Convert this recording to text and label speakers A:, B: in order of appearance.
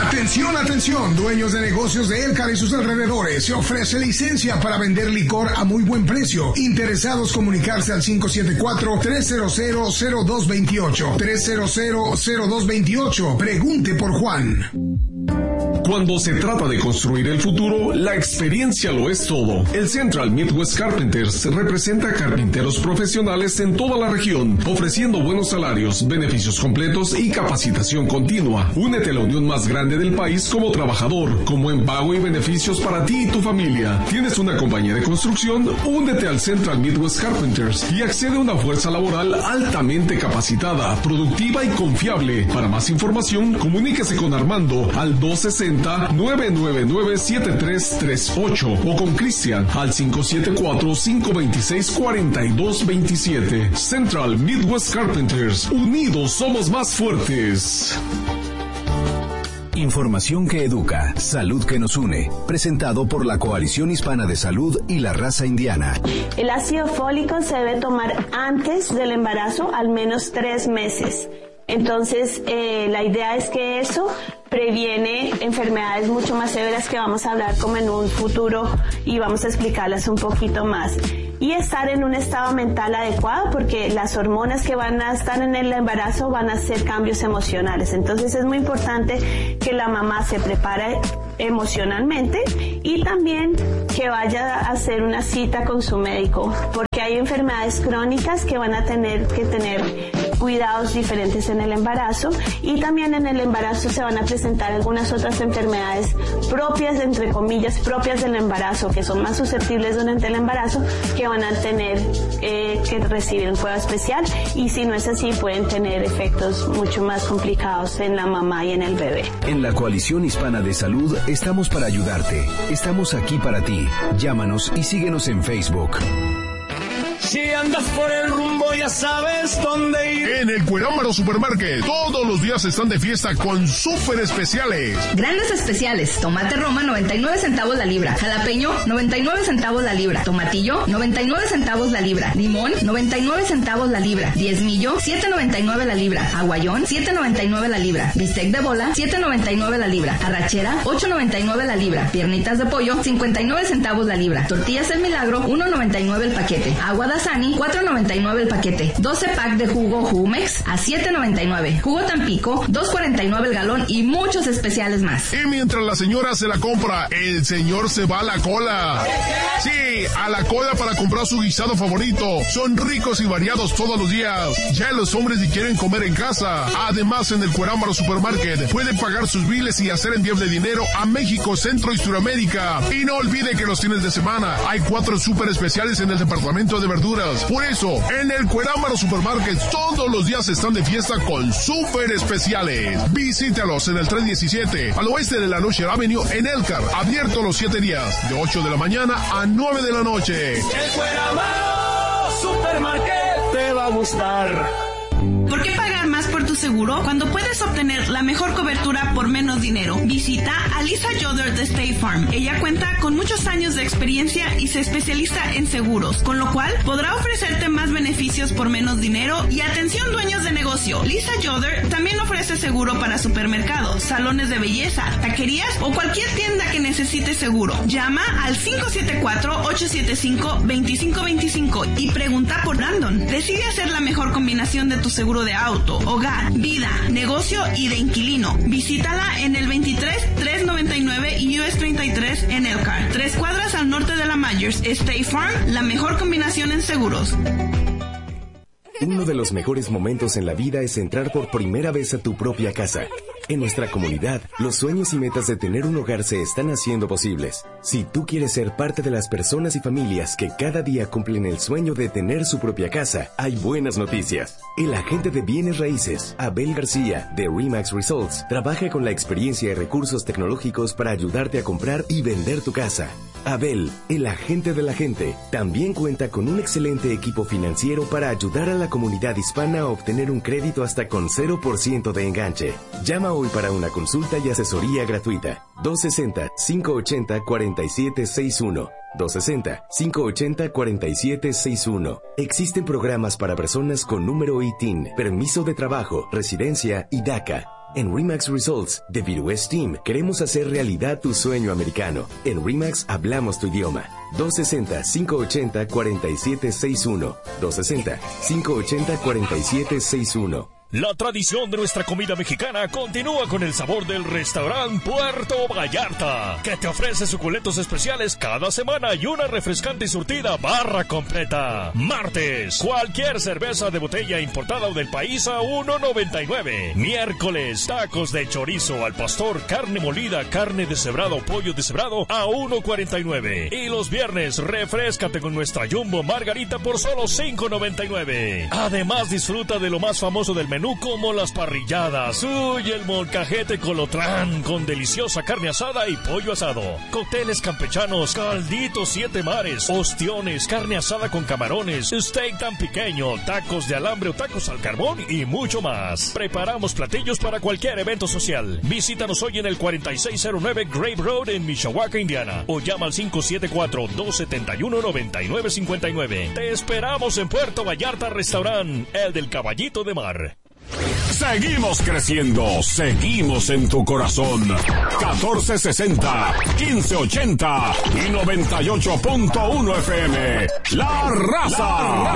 A: Atención, atención, dueños de negocios de Elkhart y sus alrededores. Se ofrece licencia para vender licor a muy buen precio. Interesados, comunicarse al 574-300-0228. 300-0228. Pregunte por Juan.
B: Cuando se trata de construir el futuro, la experiencia lo es todo. El Central Midwest Carpenters representa carpinteros profesionales en toda la región, ofreciendo buenos salarios, beneficios completos y capacitación continua. Únete a la unión más grande del país como trabajador, con buen pago y beneficios para ti y tu familia. ¿Tienes una compañía de construcción? Únete al Central Midwest Carpenters y accede a una fuerza laboral altamente capacitada, productiva y confiable. Para más información, comuníquese con Armando al 260-999-7338 o con Cristian al 574-526-4227. Central Midwest Carpenters. Unidos somos más fuertes.
C: Información que educa, salud que nos une. Presentado por la Coalición Hispana de Salud y la Raza Indiana.
D: El ácido fólico se debe tomar antes del embarazo, al menos 3 meses. Entonces, la idea es que eso previene enfermedades mucho más severas que vamos a hablar como en un futuro y vamos a explicarlas un poquito más. Y estar en un estado mental adecuado, porque las hormonas que van a estar en el embarazo van a hacer cambios emocionales. Entonces es muy importante que la mamá se prepare emocionalmente y también que vaya a hacer una cita con su médico, porque hay enfermedades crónicas que van a tener que tener cuidados diferentes en el embarazo, y también en el embarazo se van a presentar algunas otras enfermedades propias, entre comillas, propias del embarazo, que son más susceptibles durante el embarazo, que van a tener que recibir un cuidado especial, y si no es así pueden tener efectos mucho más complicados en la mamá y en el bebé.
C: En la Coalición Hispana de Salud estamos para ayudarte. Estamos aquí para ti. Llámanos y síguenos en Facebook.
E: Si andas por el rumbo ya sabes dónde ir.
F: En el Cuerámaro Supermarket todos los días están de fiesta con súper especiales.
G: Grandes especiales: tomate Roma 99 centavos la libra, jalapeño 99 centavos la libra, tomatillo 99 centavos la libra, limón 99 centavos la libra, diezmillo 7.99 la libra, aguayón 7.99 la libra, bistec de bola 7.99 la libra, arrachera 8.99 la libra, piernitas de pollo 59 centavos la libra, tortillas El Milagro 1.99 el paquete, agua Dasani 4.99 el paquete, 12 pack de jugo Jumex a 7.99, jugo Tampico 2.49 el galón y muchos especiales más.
F: Y mientras la señora se la compra, el señor se va a la cola. Sí, a la cola para comprar su guisado favorito. Son ricos y variados todos los días. Ya los hombres ni quieren comer en casa. Además, en el Cuerámaro Supermarket pueden pagar sus biles y hacer envío de dinero a México, Centro y Suramérica. Y no olvide que los fines de semana hay 4 súper especiales en el departamento de verduras. Por eso, en el Cuerámaro Supermarket todos los días están de fiesta con súper especiales. Visítalos en el 317 al oeste de la Noche Avenue en Elkhart. Abierto los 7 días, de 8 de la mañana a 9 de la noche.
E: El Cuerámaro Supermarket te va a gustar.
H: ¿Por qué pagar más por tu seguro cuando puedes obtener la mejor cobertura por menos dinero? Visita a Lisa Yoder de State Farm. Ella cuenta con muchos años de experiencia y se especializa en seguros, con lo cual podrá ofrecerte más beneficios por menos dinero. Y atención, dueños de negocio, Lisa Yoder también ofrece seguro para supermercados, salones de belleza, taquerías o cualquier tienda que necesite seguro. Llama al 574-875-2525 y pregunta por Brandon. Decide hacer la mejor combinación de tu seguro de auto, hogar, vida, negocio y de inquilino. Visítala en el 23399 y US 33 en Elkhart, 3 cuadras al norte de la Myers. State Farm, la mejor combinación en seguros.
C: Uno de los mejores momentos en la vida es entrar por primera vez a tu propia casa. En nuestra comunidad, los sueños y metas de tener un hogar se están haciendo posibles. Si tú quieres ser parte de las personas y familias que cada día cumplen el sueño de tener su propia casa, hay buenas noticias. El agente de bienes raíces, Abel García, de RE/MAX Results, trabaja con la experiencia y recursos tecnológicos para ayudarte a comprar y vender tu casa. Abel, el agente de la gente, también cuenta con un excelente equipo financiero para ayudar a la comunidad hispana a obtener un crédito hasta con 0% de enganche. Llama hoy para una consulta y asesoría gratuita. 260-580-4761. 260-580-4761. Existen programas para personas con número ITIN, permiso de trabajo, residencia y DACA. En RE/MAX Results de Virués Team queremos hacer realidad tu sueño americano. En RE/MAX hablamos tu idioma. 260-580-4761. 260-580-4761.
I: La tradición de nuestra comida mexicana continúa con el sabor del restaurante Puerto Vallarta, que te ofrece suculentos especiales cada semana y una refrescante y surtida barra completa. Martes, cualquier cerveza de botella importada o del país a $1.99. Miércoles, tacos de chorizo al pastor, carne molida, carne deshebrada o pollo deshebrado a $1.49. Y los viernes, refréscate con nuestra Jumbo Margarita por solo $5.99. Además, disfruta de lo más famoso del menú, como las parrilladas, el molcajete colotrán con deliciosa carne asada y pollo asado, cócteles campechanos, calditos 7 mares, ostiones, carne asada con camarones, steak tan pequeño, tacos de alambre o tacos al carbón y mucho más. Preparamos platillos para cualquier evento social. Visítanos hoy en el 4609 Grave Road en Mishawaka, Indiana, o llama al 574-271-9959. Te esperamos en Puerto Vallarta Restaurant, el del Caballito de Mar.
J: Seguimos creciendo, seguimos en tu corazón. 1460, 1580 y 98.1 FM. La Raza.